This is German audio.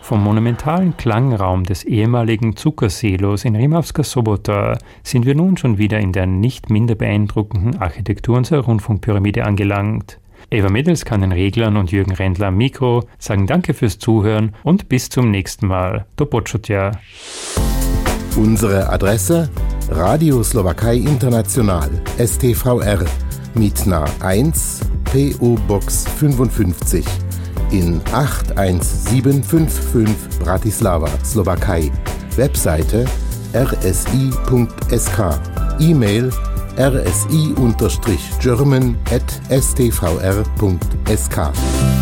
Vom monumentalen Klangraum des ehemaligen Zuckersilos in Rimavska Sobota sind wir nun schon wieder in der nicht minder beeindruckenden Architektur unserer Rundfunkpyramide angelangt. Eva Middels kann den Reglern und Jürgen Rendler am Mikro sagen Danke fürs Zuhören und bis zum nächsten Mal. Do počutia. Unsere Adresse: Radio Slowakei International, STVR, Mitna 1, PO Box 55 in 81755 Bratislava, Slowakei. Webseite rsi.sk. E-Mail rsi-german@stvr.sk.